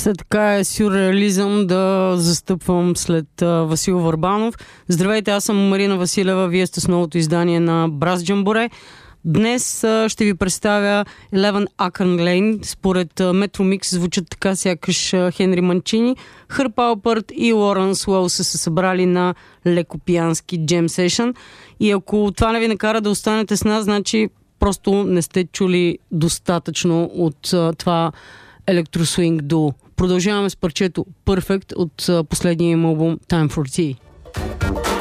След така е сюрреализъм да застъпвам след Васил Върбанов. Здравейте, аз съм Марина Василева, вие сте с новото издание на Брас Джамборе. Днес ще ви представя 11 Akron Lane. Според Metro Mix звучат така, сякаш Хенри Манчини, Хърб Алпърт и Лоренс Уел са се събрали на леко пиянски джем сешън. И ако това не ви накара да останете с нас, значи просто не сте чули достатъчно от това електросвинг дуо. Продължаваме с парчето Perfect от последния им албум Time for Tea.